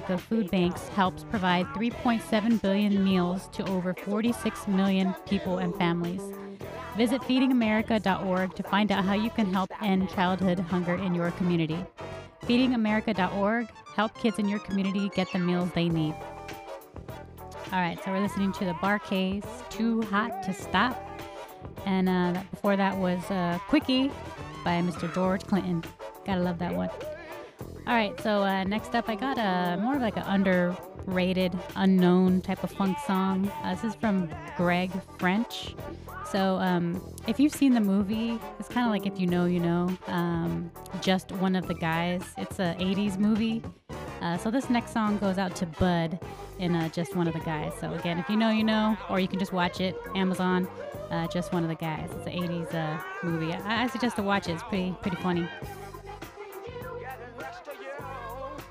network of food banks helps provide 3.7 billion meals to over 46 million people and families. Visit feedingamerica.org to find out how you can help end childhood hunger in your community. Feedingamerica.org. Help kids in your community get the meals they need. All right, so we're listening to the Bar-Kays, Too Hot to Stop. And before that was Quickie by Mr. George Clinton. Gotta love that one. All right, so next up I got more of like an underrated, unknown type of funk song. This is from Greg French. So if you've seen the movie, it's kind of like If You Know, You Know, Just One of the Guys. It's an 80s movie. So this next song goes out to Bud in Just One of the Guys. So again, if you know, you know, or you can just watch it, Amazon, Just One of the Guys. It's an 80s movie. I suggest to watch it. It's pretty funny.